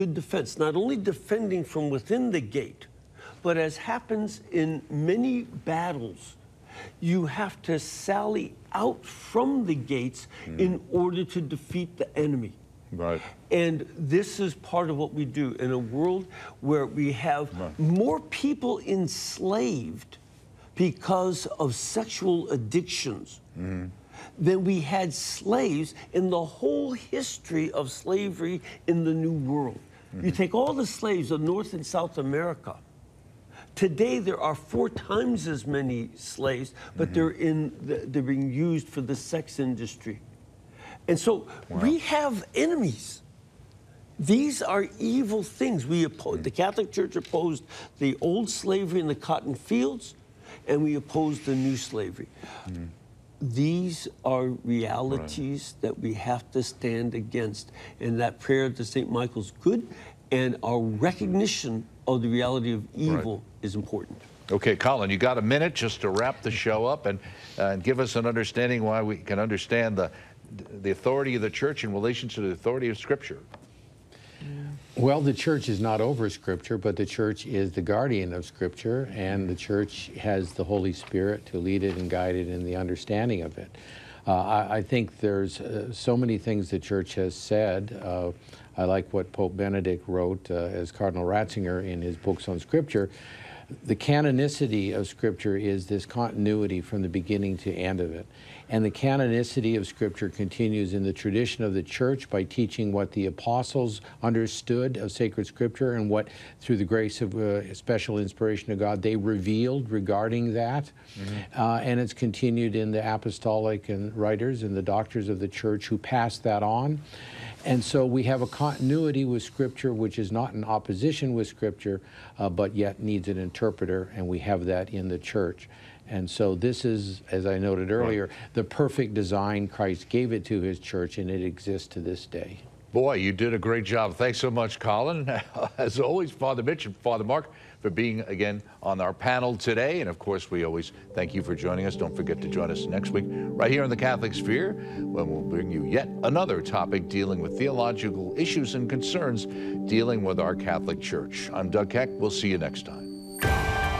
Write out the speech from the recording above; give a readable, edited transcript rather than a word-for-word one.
good defense, not only defending from within the gate, but as happens in many battles, you have to sally out from the gates in order to defeat the enemy. Right. And this is part of what we do in a world where we have more people enslaved because of sexual addictions than we had slaves in the whole history of slavery in the New World. You take all the slaves of North and South America. Today there are 4 times as many slaves, but they're being used for the sex industry. And so we have enemies. These are evil things. We oppose, the Catholic Church opposed the old slavery in the cotton fields, and we opposed the new slavery. These are realities that we have to stand against. And that prayer to St. Michael's good, and our recognition of the reality of evil is important. Okay, Colin, you got a minute just to wrap the show up and give us an understanding why we can understand the authority of the church in relation to the authority of Scripture. Well, the church is not over Scripture, but the church is the guardian of Scripture, and the church has the Holy Spirit to lead it and guide it in the understanding of it. I think there's so many things the church has said. I like what Pope Benedict wrote as Cardinal Ratzinger in his books on Scripture. The canonicity of Scripture is this continuity from the beginning to end of it. And the canonicity of Scripture continues in the tradition of the Church by teaching what the apostles understood of sacred Scripture and what, through the grace of special inspiration of God, they revealed regarding that. And it's continued in the apostolic and writers and the doctors of the Church who passed that on. And so we have a continuity with Scripture which is not in opposition with Scripture, but yet needs an interpreter, and we have that in the Church. And so this is, as I noted earlier, the perfect design. Christ gave it to his church, and it exists to this day. Boy, you did a great job. Thanks so much, Colin. As always, Father Mitch and Father Mark, for being again on our panel today. And of course, we always thank you for joining us. Don't forget to join us next week right here on the Catholic Sphere, when we'll bring you yet another topic dealing with theological issues and concerns dealing with our Catholic Church. I'm Doug Keck. We'll see you next time.